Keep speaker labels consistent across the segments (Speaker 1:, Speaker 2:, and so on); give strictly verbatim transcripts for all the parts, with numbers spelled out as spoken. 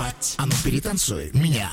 Speaker 1: танцевать. А ну перетанцуй меня.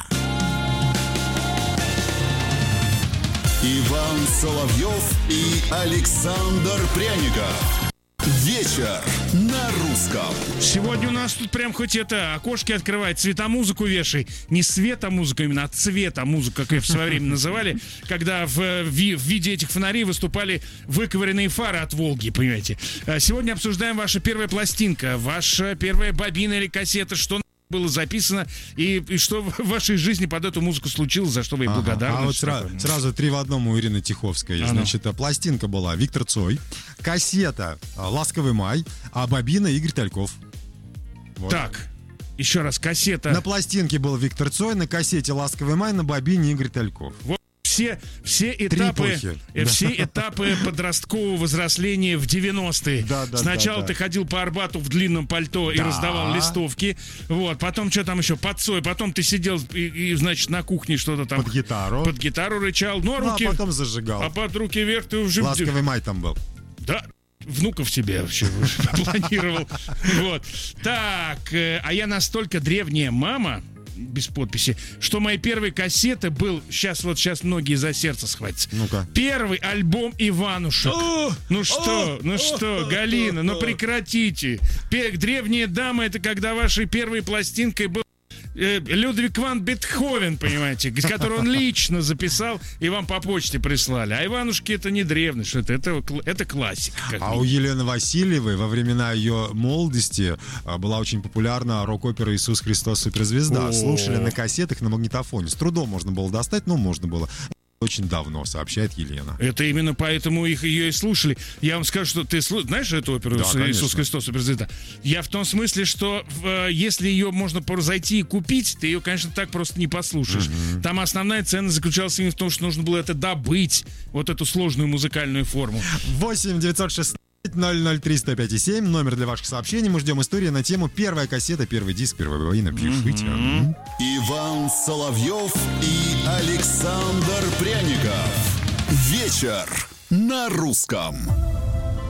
Speaker 2: Иван Соловьев и Александр Пряников. Вечер на русском.
Speaker 3: Сегодня у нас тут прям хоть это окошки открывает, цветомузыку вешай. Не светомузыка именно, а цветомузыка, как ее в свое время называли, когда в, в, в виде этих фонарей выступали выковыренные фары от Волги, понимаете. Сегодня обсуждаем ваша первая пластинка, ваша первая бобина или кассета, что было записано и, и что в вашей жизни под эту музыку случилось, за что вы ей благодарны.
Speaker 4: Ага, а вот сразу, сразу три в одном у Ирины Тиховской.
Speaker 3: А ну.
Speaker 4: Значит, пластинка была Виктор Цой, кассета «Ласковый май», а бобина Игорь Тальков. Вот.
Speaker 3: Так, еще раз, кассета.
Speaker 4: На пластинке был Виктор Цой, на кассете «Ласковый май», на бобине Игорь Тальков.
Speaker 3: Вот. Все, все, этапы, э, все этапы подросткового взросления в девяностые.
Speaker 4: Да, да,
Speaker 3: Сначала
Speaker 4: да, да.
Speaker 3: ты ходил по Арбату в длинном пальто и
Speaker 4: Да.
Speaker 3: раздавал листовки. Вот, потом что там еще? Под Цой. Потом ты сидел и, и, значит, на кухне что-то там.
Speaker 4: Под гитару.
Speaker 3: Под гитару рычал. Ну, а
Speaker 4: Ну,
Speaker 3: руки...
Speaker 4: а потом зажигал.
Speaker 3: А под руки вверх ты уже...
Speaker 4: «Ласковый май» там был.
Speaker 3: Да, внуков себе вообще планировал. Вот. Так, э, а я настолько древняя мама, без подписи, что мои первые кассеты был, сейчас вот сейчас многие за сердце схватятся.
Speaker 4: Ну-ка.
Speaker 3: Первый альбом Иванушек. Ну что, ну что, Галина, ну прекратите. Пе- Древняя дама — это когда вашей первой пластинкой был э, Людвиг ван Бетховен, понимаете, который он лично записал и вам по почте прислали. А Иванушки — это не древность, что это, это, кл- это классика. как
Speaker 4: А
Speaker 3: минимум.
Speaker 4: у Елены Васильевой во времена ее молодости а, была очень популярна рок-опера «Иисус Христос суперзвезда».
Speaker 3: О.
Speaker 4: Слушали на кассетах, на магнитофоне. С трудом можно было достать, но можно было. Очень давно, сообщает Елена.
Speaker 3: Это именно поэтому их ее и слушали. Я вам скажу, что ты слу- знаешь эту оперу
Speaker 4: Да,
Speaker 3: «Иисус
Speaker 4: конечно.
Speaker 3: Христос суперзвезда»? Я в том смысле, что э, если ее можно пор- зайти и купить, ты ее, конечно, так просто не послушаешь.
Speaker 4: Мгм.
Speaker 3: Там основная ценность заключалась именно в том, что нужно было это добыть, вот эту сложную музыкальную форму.
Speaker 4: восемь девятьсот шестнадцать ноль ноль три сто пять семь. Номер для ваших сообщений. Мы ждем истории на тему «Первая кассета, первый диск, первая бобина». Пишите. М.
Speaker 2: Иван Соловьев и Александр Пряников. Вечер на русском.